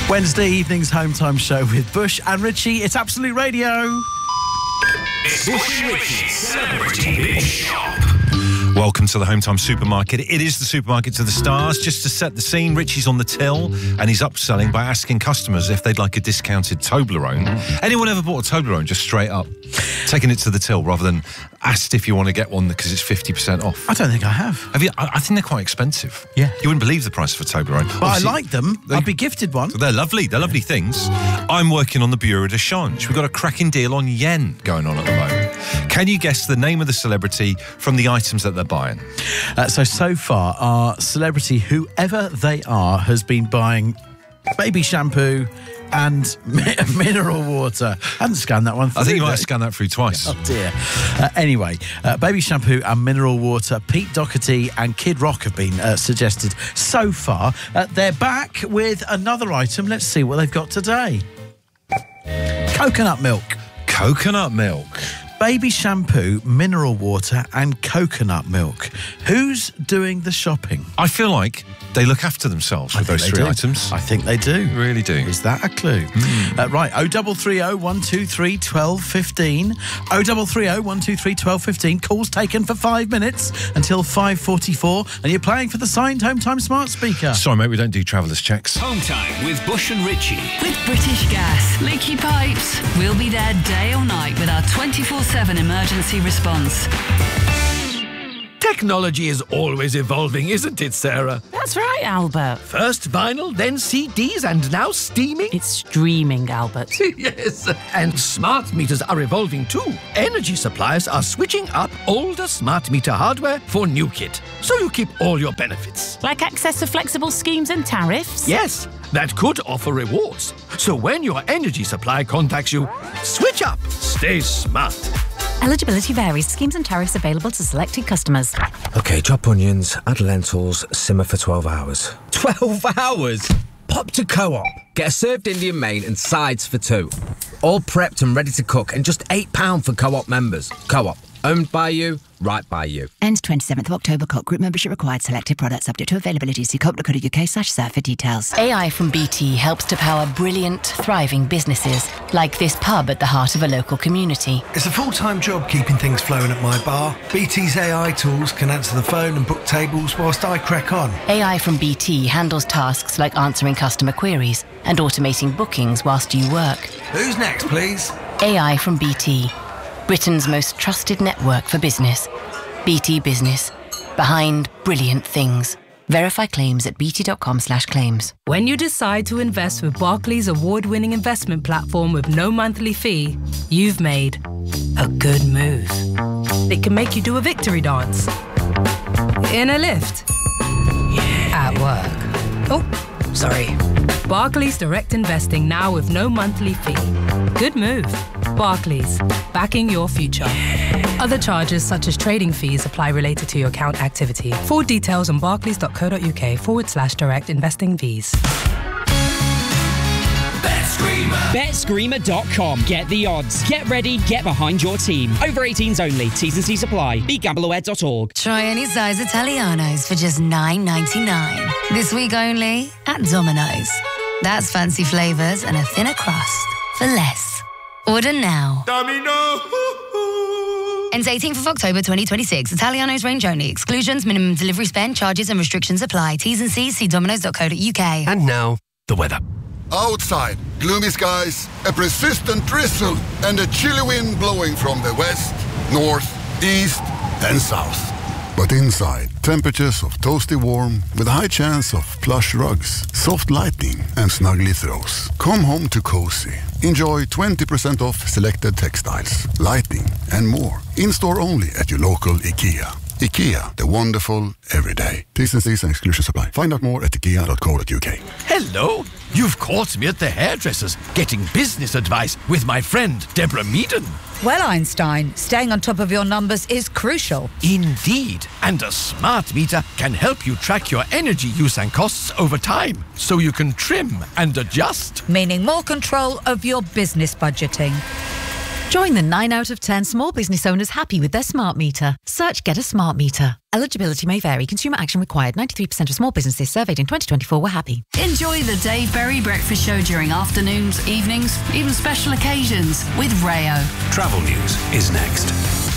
Wednesday evening's Home Time Show with Bush and Richie. It's Absolute Radio. It's Bush and Richie's Celebrity Big Shop. Welcome to the Home Time Supermarket. It is the supermarket to the stars. Just to set the scene, Richie's on the till and he's upselling by asking customers if they'd like a discounted Toblerone. Anyone ever bought a Toblerone just straight up? Taking it to the till rather than asked if you want to get one because it's 50% off. I don't think I have. Have you? I think they're quite expensive. Yeah. You wouldn't believe the price of a Toblerone. But obviously, I like them. I'd be gifted one. They're lovely. They're lovely things. I'm working on the Bureau de Change. We've got a cracking deal on yen going on at the moment. Can you guess the name of the celebrity from the items that they're buying? So far, our celebrity, whoever they are, has been buying baby shampoo and mineral water. I hadn't scanned that one through. I think you might have scanned that through twice. Oh, dear. Anyway, baby shampoo and mineral water. Pete Doherty and Kid Rock have been suggested so far. They're back with another item. Let's see what they've got today. Coconut milk. Coconut milk. Baby shampoo, mineral water and coconut milk. Who's doing the shopping? I feel like they look after themselves with those three items. I think they do. Really do. Is that a clue? Right, 0330 123 1215. 0330 123 1215. Calls taken for 5 minutes until 5:44, and you're playing for the signed Home Time smart speaker. Sorry, mate, we don't do travellers' checks. Home Time with Bush and Richie. With British Gas, leaky pipes. We'll be there day or night with our 24/7 emergency response. Technology is always evolving, isn't it, Sarah? That's right, Albert. First vinyl, then CDs, and now streaming? It's streaming, Albert. Yes, and smart meters are evolving too. Energy suppliers are switching up older smart meter hardware for new kit, so you keep all your benefits. Like access to flexible schemes and tariffs? Yes, that could offer rewards. So when your energy supplier contacts you, switch up. Stay smart. Eligibility varies. Schemes and tariffs available to selected customers. OK, chop onions, add lentils, simmer for 12 hours. 12 hours? Pop to Co-op. Get a served Indian main and sides for 2. All prepped and ready to cook, and just £8 for Co-op members. Co-op. Owned by you, right by you. Ends 27th of October. Co-op group membership required. Selected products subject to availability. See co-op.co.uk/serve for details. AI from BT helps to power brilliant, thriving businesses, like this pub at the heart of a local community. It's a full-time job keeping things flowing at my bar. BT's AI tools can answer the phone and book tables whilst I crack on. AI from BT handles tasks like answering customer queries and automating bookings whilst you work. Who's next, please? AI from BT. Britain's most trusted network for business. BT Business. Behind brilliant things. Verify claims at bt.com/claims. When you decide to invest with Barclays award-winning investment platform with no monthly fee, you've made a good move. It can make you do a victory dance. In a lift. At work. Oh, sorry. Barclays Direct Investing now with no monthly fee. Good move. Barclays, backing your future. Other charges such as trading fees apply related to your account activity. Full details on barclays.co.uk/direct investing fees. BetScreamer.com. Get the odds. Get ready. Get behind your team. Over 18s only. T's and C's apply. BeGambleAware.org. Try any size Italianos for just $9.99. This week only at Domino's. That's fancy flavours and a thinner crust for less. Order now. Domino. Ends 18th of October 2026. Italianos range only. Exclusions, minimum delivery spend, charges and restrictions apply. T's and C's, see domino's.co.uk. And now, the weather. Outside, gloomy skies, a persistent drizzle, and a chilly wind blowing from the west, north, east, and south. But inside, temperatures of toasty warm with a high chance of plush rugs, soft lighting, and snuggly throws. Come home to cozy. Enjoy 20% off selected textiles, lighting, and more. In-store only at your local IKEA. IKEA, the wonderful everyday. T's and C's and exclusions apply. Find out more at ikea.co.uk. Hello. You've caught me at the hairdresser's getting business advice with my friend Deborah Meaden. Well, Einstein, staying on top of your numbers is crucial. Indeed. And a smart meter can help you track your energy use and costs over time, so you can trim and adjust. Meaning more control of your business budgeting. Join the 9 out of 10 small business owners happy with their smart meter. Search Get a Smart Meter. Eligibility may vary. Consumer action required. 93% of small businesses surveyed in 2024 were happy. Enjoy the Dave Berry Breakfast Show during afternoons, evenings, even special occasions with Rayo. Travel news is next.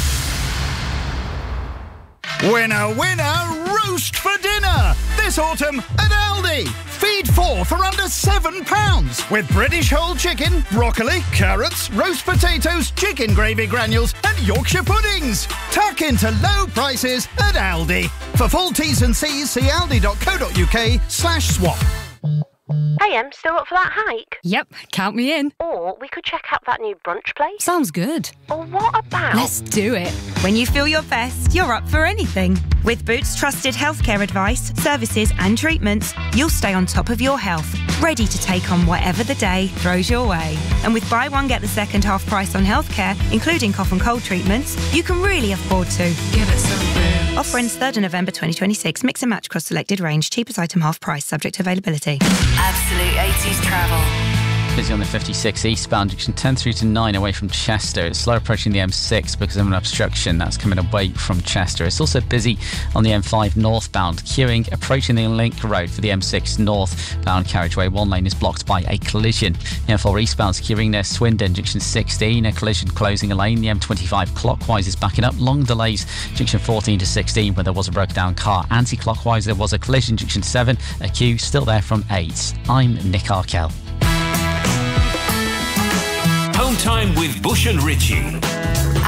Winner, winner, roast for dinner! This autumn at Aldi. Feed 4 for under £7 with British whole chicken, broccoli, carrots, roast potatoes, chicken gravy granules and Yorkshire puddings. Tuck into low prices at Aldi. For full T's and C's, see aldi.co.uk/swap. Hey, still up for that hike? Yep, count me in. Or we could check out that new brunch place. Sounds good. Or what about... Let's do it. When you feel your best, you're up for anything. With Boots trusted healthcare advice, services and treatments, you'll stay on top of your health, ready to take on whatever the day throws your way. And with buy one, get the second half price on healthcare, including cough and cold treatments, you can really afford to. Give it some Boots. Offer ends 3rd of November 2026. Mix and match across selected range. Cheapest item half price, subject to availability. Absolute 80s travel. Busy on the 56 eastbound, junction 10 through to 9 away from Chester. It's slow approaching the M6 because of an obstruction that's coming away from Chester. It's also busy on the M5 northbound, queuing approaching the Link Road for the M6 northbound carriageway. One lane is blocked by a collision. The M4 eastbound queuing near Swindon, junction 16. A collision closing a lane. The M25 clockwise is backing up. Long delays, junction 14 to 16 where there was a broken down car. Anti-clockwise there was a collision, junction 7. A queue still there from 8. I'm Nick Arkell. Home time with Bush and Ritchie.